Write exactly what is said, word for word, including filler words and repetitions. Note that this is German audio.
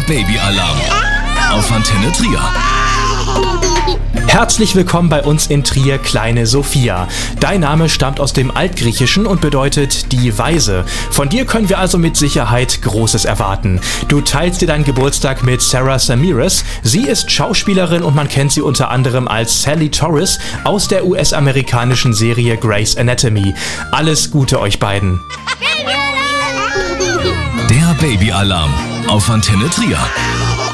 Der Babyalarm auf Antenne Trier. Herzlich willkommen bei uns in Trier, kleine Sophia. Dein Name stammt aus dem Altgriechischen und bedeutet die Weise. Von dir können wir also mit Sicherheit Großes erwarten. Du teilst dir deinen Geburtstag mit Sarah Ramirez. Sie ist Schauspielerin und man kennt sie unter anderem als Sally Torres aus der U S-amerikanischen Serie Grey's Anatomy. Alles Gute euch beiden. Der Babyalarm auf Antenne Trier.